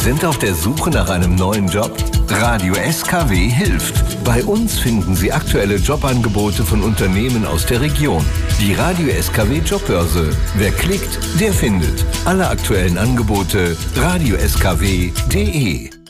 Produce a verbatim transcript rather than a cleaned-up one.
sind auf der Suche nach einem neuen Job? Radio S K W hilft. Bei uns finden Sie aktuelle Jobangebote von Unternehmen aus der Region. Die Radio S K W Jobbörse. Wer klickt, der findet. Alle aktuellen Angebote radio s k w punkt d e.